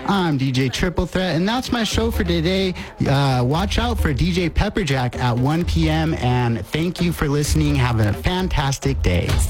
I'm DJ Triple Threat, and that's my show for today. Watch out for DJ Pepperjack at 1 p.m., and thank you for listening. Have a fantastic day.